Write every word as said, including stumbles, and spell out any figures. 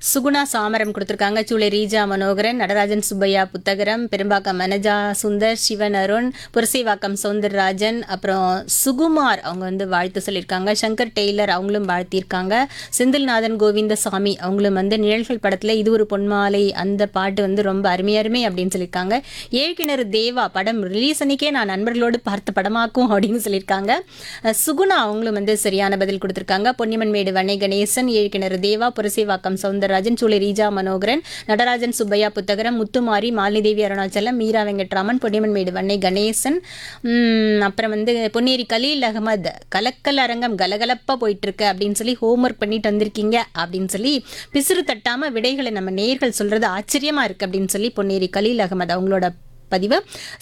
சுகுணா சாமரம் கொடுத்துருக்காங்க. சூளை ரீஜா மனோகரன், நடராஜன் சுப்பையா புத்தகரம், பெரும்பாக்கம் மனஜா சுந்தர், சிவன் அருண், புரசைவாக்கம் சௌந்தரராஜன், அப்புறம் சுகுமார் அவங்க வந்து வாழ்த்து சொல்லியிருக்காங்க. சங்கர் டெய்லர் அவங்களும் வாழ்த்தியிருக்காங்க. செந்தில்நாதன் கோவிந்தசாமி அவங்களும் வந்து நிழல்கள் படத்தில் இது ஒரு பொன்மாலை அந்த பாட்டு வந்து ரொம்ப அருமை அருமை அப்படின்னு சொல்லியிருக்காங்க. ஏழ்கிணறு தேவா படம் ரிலீஸ் அன்னைக்கே நான் நண்பர்களோடு பார்த்த படமாக்கும் அப்படின்னு சொல்லியிருக்காங்க. அஹ் சுகுணா அவங்களும் வந்து சரியான பதில் கொடுத்துருக்காங்க. பொன்னியம்மன் மேடு வண்ணை கணேசன், ஏழ்கிணறு தேவா, புரசைவாக்கம் சௌந்தரராஜன், சூளை ரீஜா மனோகரன், நடராஜன் சுப்பையா புத்தகரம், முத்துமாரி, மாலினி அருணாச்சலம், மீரா வெங்கட்ராமன், பொன்னியம்மன் மேடு வண்ணை கணேசன், உம், அப்புறம் வந்து பொன்னேரி கலீல் அகமது, கலக்கல் அரங்கம் கலகலப்பா போயிட்டு இருக்கு அப்படின்னு சொல்லி ஹோம்ஒர்க் பண்ணிட்டு வந்திருக்கீங்க அப்படின்னு சொல்லி பிசிறு தட்டாம விடைகளை நம்ம நேயர்கள் சொல்றது ஆச்சரியமா இருக்கு அப்படின்னு சொல்லி பொன்னேரி கலீல் அகமது அவங்களோட பதிவு.